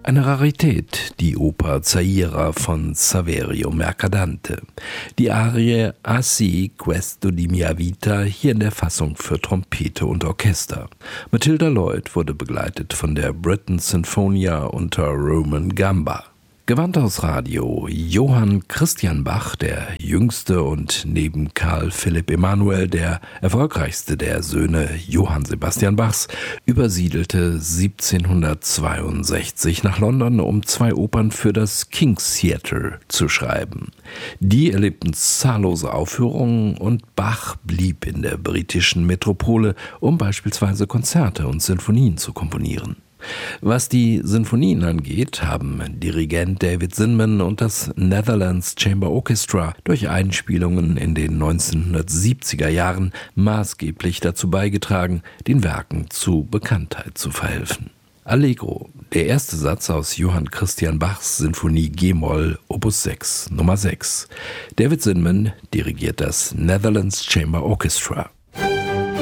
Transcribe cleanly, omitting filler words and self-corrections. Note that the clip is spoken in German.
Eine Rarität, die Oper Zaira von Saverio Mercadante. Die Arie Assi questo di mia vita, hier in der Fassung für Trompete und Orchester. Matilda Lloyd wurde begleitet von der Britten Sinfonia unter Roman Gamba. Gewandhausradio Johann Christian Bach, der jüngste und neben Karl Philipp Emanuel der erfolgreichste der Söhne Johann Sebastian Bachs, übersiedelte 1762 nach London, um 2 Opern für das King's Theatre zu schreiben. Die erlebten zahllose Aufführungen und Bach blieb in der britischen Metropole, um beispielsweise Konzerte und Sinfonien zu komponieren. Was die Sinfonien angeht, haben Dirigent David Zinman und das Netherlands Chamber Orchestra durch Einspielungen in den 1970er Jahren maßgeblich dazu beigetragen, den Werken zu Bekanntheit zu verhelfen. Allegro, der erste Satz aus Johann Christian Bachs Sinfonie G-Moll, Opus 6, Nummer 6. David Zinman dirigiert das Netherlands Chamber Orchestra.